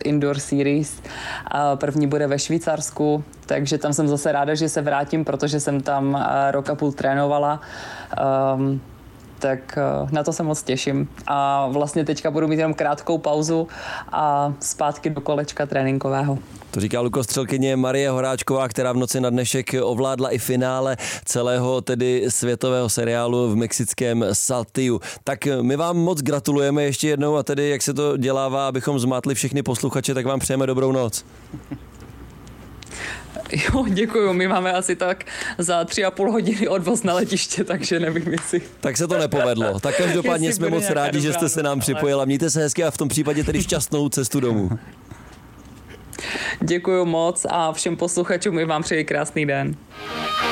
Indoor Series. První bude ve Švýcarsku, takže tam jsem zase ráda, že se vrátím, protože jsem tam rok a půl trénovala. Tak na to se moc těším. A vlastně teďka budu mít jenom krátkou pauzu a zpátky do kolečka tréninkového. To říká lukostřelkyně Marie Horáčková, která v noci na dnešek ovládla i finále celého tedy světového seriálu v mexickém Saltillu. Tak my vám moc gratulujeme ještě jednou a tedy jak se to dělává, abychom zmátli všechny posluchače, tak vám přejeme dobrou noc. Jo, děkuju. My máme asi tak za 3,5 hodiny odvoz na letiště, takže nevím, jestli... Tak se to nepovedlo. Tak každopádně jsme moc rádi, že jste se nám připojila. Mějte se hezky a v tom případě tedy šťastnou cestu domů. Děkuju moc a všem posluchačům i vám přeji krásný den.